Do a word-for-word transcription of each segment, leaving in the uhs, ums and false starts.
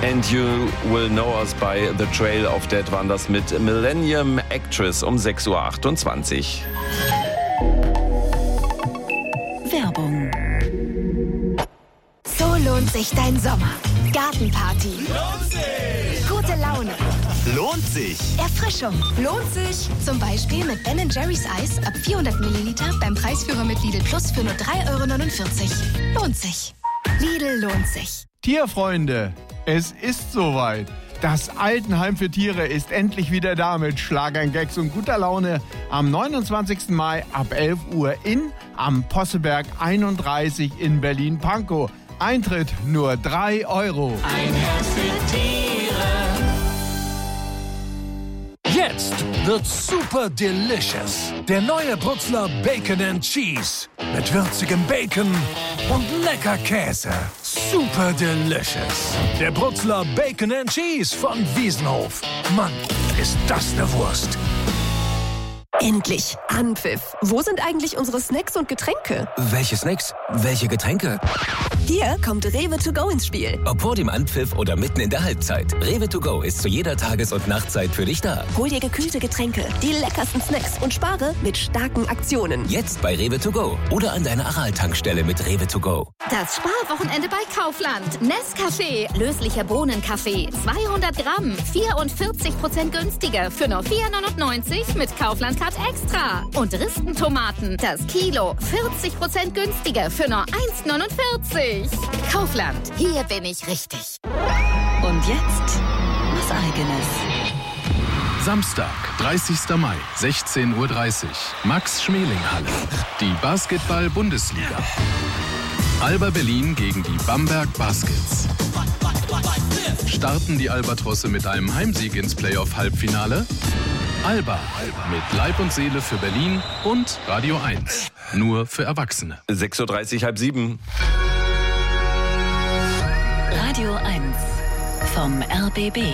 And You Will Know Us by The Trail of Dead waren das mit Millennium Actress um sechs Uhr achtundzwanzig. Werbung. So lohnt sich dein Sommer. Gartenparty. Lohnt sich. Gute Laune. Lohnt sich. Erfrischung. Lohnt sich. Zum Beispiel mit Ben and Jerry's Eis ab vierhundert Milliliter beim Preisführer mit Lidl Plus für nur drei Euro neunundvierzig. Lohnt sich. Lidl lohnt sich. Tierfreunde, es ist soweit. Das Altenheim für Tiere ist endlich wieder da mit Schlagern, Gags und guter Laune am neunundzwanzigsten Mai ab elf Uhr in am Posseberg einunddreißig in Berlin-Pankow. Eintritt nur drei Euro. Ein Herz für Tiere. Jetzt wird's super delicious. Der neue Brutzler Bacon and Cheese. Mit würzigem Bacon und lecker Käse. Super delicious. Der Brutzler Bacon and Cheese von Wiesenhof. Mann, ist das eine Wurst. Endlich Anpfiff. Wo sind eigentlich unsere Snacks und Getränke? Welche Snacks? Welche Getränke? Hier kommt Rewe to go ins Spiel. Ob vor dem Anpfiff oder mitten in der Halbzeit. Rewe to go ist zu jeder Tages- und Nachtzeit für dich da. Hol dir gekühlte Getränke, die leckersten Snacks und spare mit starken Aktionen. Jetzt bei Rewe to go oder an deiner Aral-Tankstelle mit Rewe to go. Das Sparwochenende bei Kaufland. Nescafé, löslicher Bohnenkaffee, zweihundert Gramm, vierundvierzig Prozent günstiger für nur vier neunundneunzig mit Kaufland Card Extra. Und Ristentomaten, das Kilo, vierzig Prozent günstiger für nur eins neunundvierzig. Kaufland, hier bin ich richtig. Und jetzt was Eigenes. Samstag, dreißigsten Mai, sechzehn Uhr dreißig. Max-Schmeling-Halle. Die Basketball-Bundesliga. Alba Berlin gegen die Bamberg Baskets. Starten die Albatrosse mit einem Heimsieg ins Playoff-Halbfinale? Alba mit Leib und Seele für Berlin und Radio eins. Nur für Erwachsene. sechs Uhr dreißig, halb sieben. Radio eins vom R B B.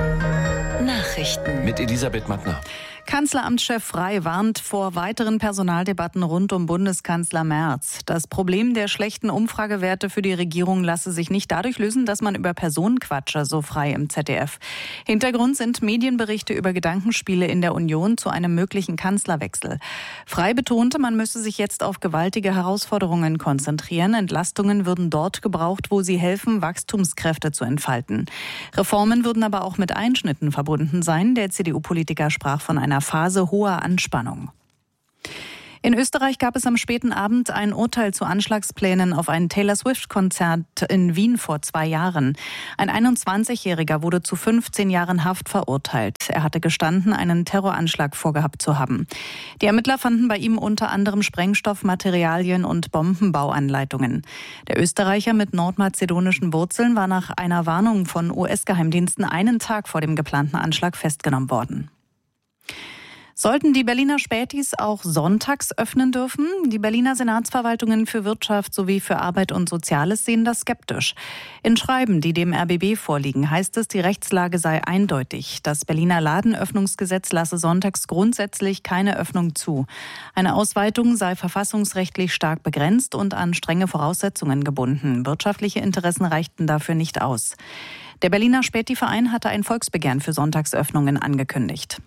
Nachrichten mit Elisabeth Mattner. Kanzleramtschef Frey warnt vor weiteren Personaldebatten rund um Bundeskanzler Merz. Das Problem der schlechten Umfragewerte für die Regierung lasse sich nicht dadurch lösen, dass man über Personen quatsche, so Frey im Z D F. Hintergrund sind Medienberichte über Gedankenspiele in der Union zu einem möglichen Kanzlerwechsel. Frey betonte, man müsse sich jetzt auf gewaltige Herausforderungen konzentrieren. Entlastungen würden dort gebraucht, wo sie helfen, Wachstumskräfte zu entfalten. Reformen würden aber auch mit Einschnitten verbunden sein. Der C D U-Politiker sprach von einer Phase hoher Anspannung. In Österreich gab es am späten Abend ein Urteil zu Anschlagsplänen auf ein Taylor-Swift-Konzert in Wien vor zwei Jahren. Ein einundzwanzigjähriger wurde zu fünfzehn Jahren Haft verurteilt. Er hatte gestanden, einen Terroranschlag vorgehabt zu haben. Die Ermittler fanden bei ihm unter anderem Sprengstoff, Materialien und Bombenbauanleitungen. Der Österreicher mit nordmazedonischen Wurzeln war nach einer Warnung von U S-Geheimdiensten einen Tag vor dem geplanten Anschlag festgenommen worden. Sollten die Berliner Spätis auch sonntags öffnen dürfen? Die Berliner Senatsverwaltungen für Wirtschaft sowie für Arbeit und Soziales sehen das skeptisch. In Schreiben, die dem R B B vorliegen, heißt es, die Rechtslage sei eindeutig. Das Berliner Ladenöffnungsgesetz lasse sonntags grundsätzlich keine Öffnung zu. Eine Ausweitung sei verfassungsrechtlich stark begrenzt und an strenge Voraussetzungen gebunden. Wirtschaftliche Interessen reichten dafür nicht aus. Der Berliner Späti-Verein hatte ein Volksbegehren für Sonntagsöffnungen angekündigt.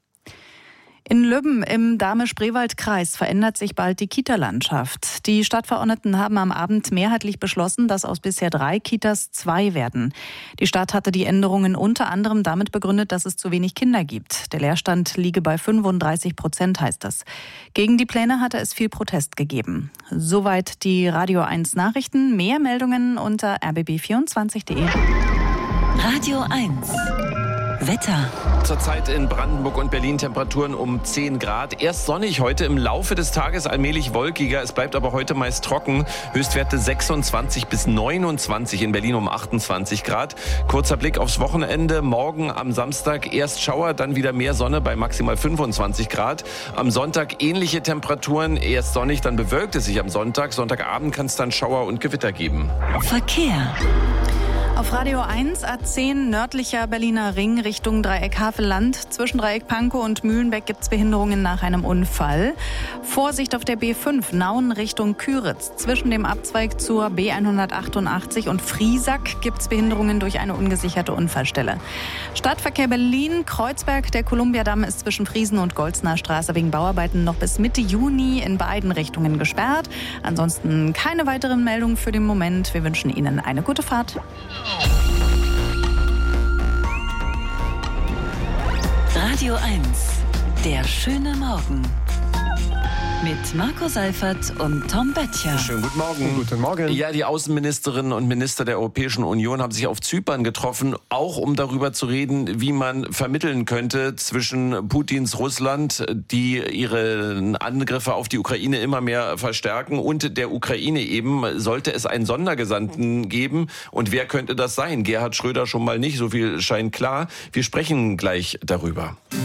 In Lübben im Dahme-Spreewald-Kreis verändert sich bald die Kita-Landschaft. Die Stadtverordneten haben am Abend mehrheitlich beschlossen, dass aus bisher drei Kitas zwei werden. Die Stadt hatte die Änderungen unter anderem damit begründet, dass es zu wenig Kinder gibt. Der Leerstand liege bei fünfunddreißig Prozent, heißt es. Gegen die Pläne hatte es viel Protest gegeben. Soweit die Radio eins Nachrichten. Mehr Meldungen unter r b b vierundzwanzig punkt d e. Radio eins. Wetter. Zurzeit in Brandenburg und Berlin Temperaturen um zehn Grad. Erst sonnig heute, im Laufe des Tages allmählich wolkiger. Es bleibt aber heute meist trocken. Höchstwerte sechsundzwanzig bis neunundzwanzig, in Berlin um achtundzwanzig Grad. Kurzer Blick aufs Wochenende. Morgen am Samstag erst Schauer, dann wieder mehr Sonne bei maximal fünfundzwanzig Grad. Am Sonntag ähnliche Temperaturen. Erst sonnig, dann bewölkt es sich am Sonntag. Sonntagabend kann es dann Schauer und Gewitter geben. Verkehr. Auf Radio eins, A zehn, nördlicher Berliner Ring Richtung Dreieck Havelland. Zwischen Dreieck Pankow und Mühlenbeck gibt es Behinderungen nach einem Unfall. Vorsicht auf der B fünf, Nauen Richtung Küritz. Zwischen dem Abzweig zur B hundertachtundachtzig und Friesack gibt es Behinderungen durch eine ungesicherte Unfallstelle. Stadtverkehr Berlin, Kreuzberg, der Kolumbiadamm ist zwischen Friesen und Golznaer Straße wegen Bauarbeiten noch bis Mitte Juni in beiden Richtungen gesperrt. Ansonsten keine weiteren Meldungen für den Moment. Wir wünschen Ihnen eine gute Fahrt. Radio eins, der schöne Morgen. Mit Marco Seifert und Tom Böttcher. Schönen guten Morgen. Guten Morgen. Ja, die Außenministerinnen und Minister der Europäischen Union haben sich auf Zypern getroffen, auch um darüber zu reden, wie man vermitteln könnte zwischen Putins Russland, die ihre Angriffe auf die Ukraine immer mehr verstärken, und der Ukraine eben. Sollte es einen Sondergesandten geben? Und wer könnte das sein? Gerhard Schröder schon mal nicht, so viel scheint klar. Wir sprechen gleich darüber.